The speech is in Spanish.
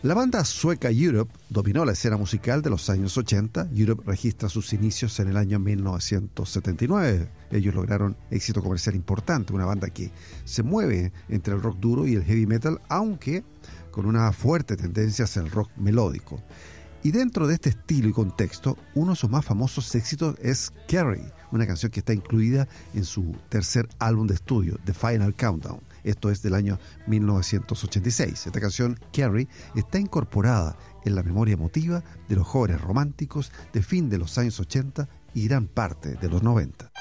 La banda sueca Europe dominó la escena musical de los años 80. Europe registra sus inicios en el año 1979. Ellos lograron éxito comercial importante, una banda que se mueve entre el rock duro y el heavy metal, aunque con una fuerte tendencia hacia el rock melódico. Y dentro de este estilo y contexto, uno de sus más famosos éxitos es Carrie, una canción que está incluida en su tercer álbum de estudio, The Final Countdown. Esto es del año 1986. Esta canción, Carrie, está incorporada en la memoria emotiva de los jóvenes románticos de fin de los años 80 y gran parte de los 90.